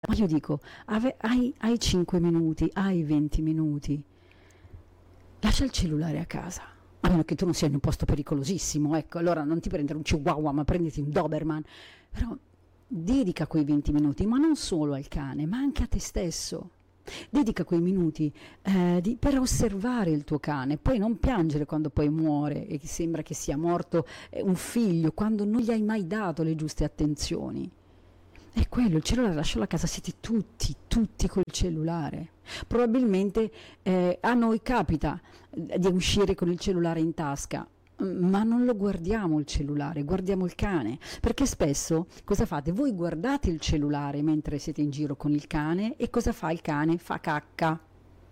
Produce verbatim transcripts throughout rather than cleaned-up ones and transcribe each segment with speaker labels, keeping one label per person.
Speaker 1: Ma io dico, ave- hai, hai cinque minuti, hai venti minuti, lascia il cellulare a casa. A meno che tu non sia in un posto pericolosissimo, ecco, allora non ti prendere un chihuahua, ma prenditi un Doberman. Però dedica quei venti minuti, ma non solo al cane, ma anche a te stesso. Dedica quei minuti eh, di- per osservare il tuo cane, poi non piangere quando poi muore e sembra che sia morto eh, un figlio, quando non gli hai mai dato le giuste attenzioni. È quello, il cellulare lascialo a casa, siete tutti, tutti col cellulare. Probabilmente eh, a noi capita eh, di uscire con il cellulare in tasca, mm, ma non lo guardiamo il cellulare, guardiamo il cane, perché spesso cosa fate? Voi guardate il cellulare mentre siete in giro con il cane e cosa fa il cane? Fa cacca.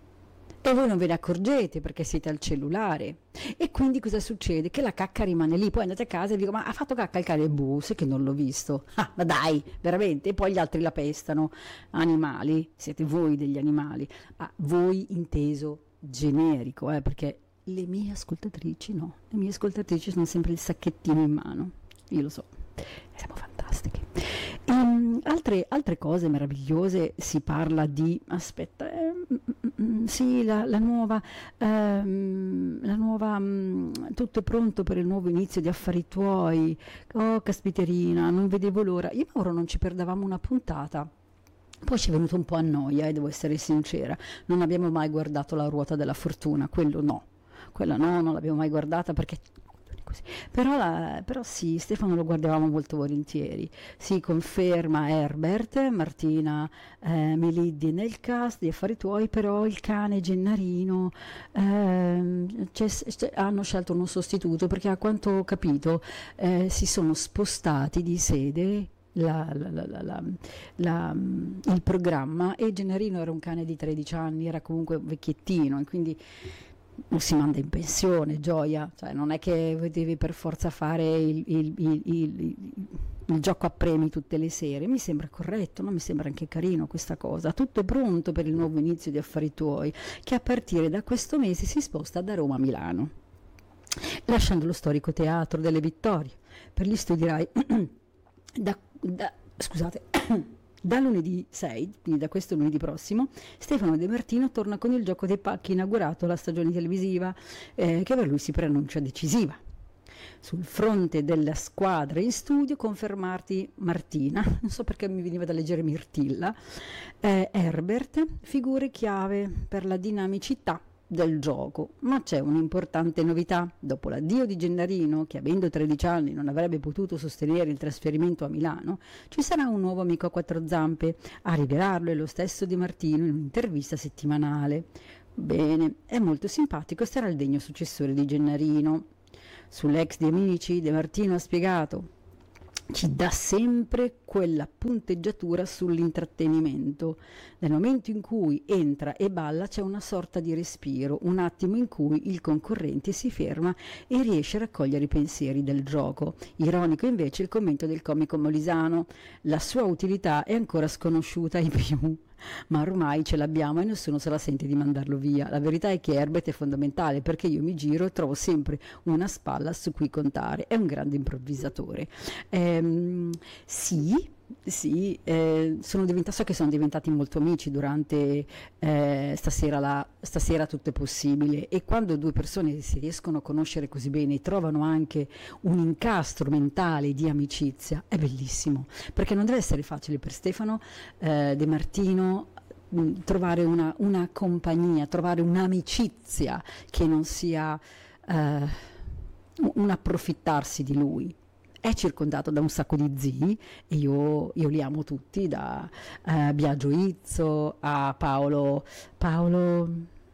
Speaker 1: E voi non ve ne accorgete perché siete al cellulare. E quindi cosa succede? Che la cacca rimane lì, poi andate a casa e vi dico, ma ha fatto cacca il cane? Boh, sai che non l'ho visto. Ah, ma dai, veramente? E poi gli altri la pestano. Animali, siete voi degli animali. Ah, voi inteso generico, eh, perché le mie ascoltatrici no. Le mie ascoltatrici sono sempre il sacchettino in mano. Io lo so, siamo fantastiche. Ehm, altre, altre cose meravigliose, si parla di, aspetta, eh, mm, mm, mm, sì, la, la nuova, ehm, la nuova, mm, tutto è pronto per il nuovo inizio di Affari Tuoi. Oh, caspiterina, non vedevo l'ora. Io e Mauro non ci perdevamo una puntata. Poi ci è venuto un po' a noia, eh, devo essere sincera. Non abbiamo mai guardato La Ruota della Fortuna, quello no. Quella no, non l'abbiamo mai guardata perché così. Però, la- però sì, Stefano lo guardavamo molto volentieri. Si conferma Herbert, Martina eh, Meliddi nel cast di Affari Tuoi, però il cane Gennarino ehm, c'è- c'è- hanno scelto uno sostituto perché a quanto ho capito eh, si sono spostati di sede. la- la- la- la- la- la- il programma, e Gennarino era un cane di tredici anni, era comunque vecchiettino e quindi non si manda in pensione, Gioia, cioè non è che devi per forza fare il, il- il- il- il gioco a premi tutte le sere. Mi sembra corretto, no? Mi sembra anche carino questa cosa. Tutto è pronto per il nuovo inizio di Affari Tuoi, che a partire da questo mese si sposta da Roma a Milano, lasciando lo storico teatro delle Vittorie per gli studi Rai. da, da- scusate. Da lunedì sei, quindi da questo lunedì prossimo, Stefano De Martino torna con il gioco dei pacchi, inaugurato la stagione televisiva, eh, che per lui si preannuncia decisiva. Sul fronte della squadra in studio, confermati Martina, non so perché mi veniva da leggere Mirtilla, eh, Herbert, figure chiave per la dinamicità del gioco, ma c'è un'importante novità. Dopo l'addio di Gennarino, che avendo tredici anni non avrebbe potuto sostenere il trasferimento a Milano, ci sarà un nuovo amico a quattro zampe. A rivelarlo è lo stesso Di Martino in un'intervista settimanale. Bene, è molto simpatico e sarà il degno successore di Gennarino. Sull'ex di Amici, De Martino ha spiegato: ci dà sempre quella punteggiatura sull'intrattenimento. Nel momento in cui entra e balla c'è una sorta di respiro, un attimo in cui il concorrente si ferma e riesce a raccogliere i pensieri del gioco. Ironico invece il commento del comico Molisano: la sua utilità è ancora sconosciuta ai più, ma ormai ce l'abbiamo e nessuno se la sente di mandarlo via. La verità è che Herbert è fondamentale perché io mi giro e trovo sempre una spalla su cui contare. È un grande improvvisatore. Ehm, sì, sì, eh, sono diventati, so che sono diventati molto amici durante eh, stasera, la, stasera tutto è possibile, e quando due persone si riescono a conoscere così bene e trovano anche un incastro mentale di amicizia, è bellissimo, perché non deve essere facile per Stefano eh, De Martino mh, trovare una, una compagnia, trovare un'amicizia che non sia eh, un approfittarsi di lui. È circondato da un sacco di zii e io, io li amo tutti, da eh, Biagio Izzo a Paolo, Paolo,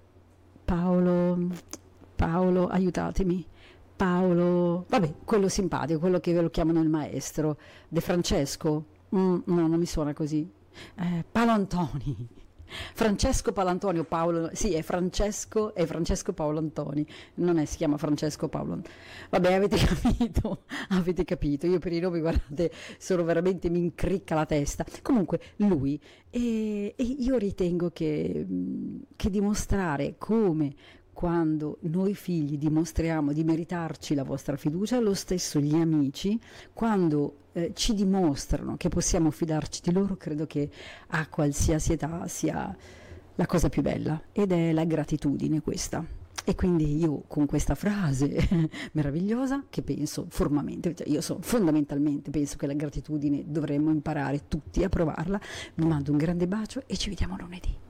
Speaker 1: Paolo, Paolo, aiutatemi, Paolo, vabbè, quello simpatico, quello che ve lo chiamano il maestro, De Francesco, Mm, no, non mi suona così, eh, Paolo Antoni. Francesco Paolantonio, Paolo, sì, è Francesco, è Francesco Paolo Antoni, non è, si chiama Francesco Paolo. Vabbè, avete capito, avete capito, io per i nomi, guardate, sono veramente, mi incricca la testa. Comunque, lui, e, e io ritengo che, mh, che dimostrare come quando noi figli dimostriamo di meritarci la vostra fiducia, lo stesso gli amici, quando eh, ci dimostrano che possiamo fidarci di loro, credo che a qualsiasi età sia la cosa più bella, ed è la gratitudine questa. E quindi io con questa frase meravigliosa, che penso formamente, cioè io so, fondamentalmente penso che la gratitudine dovremmo imparare tutti a provarla, vi mando un grande bacio e ci vediamo lunedì.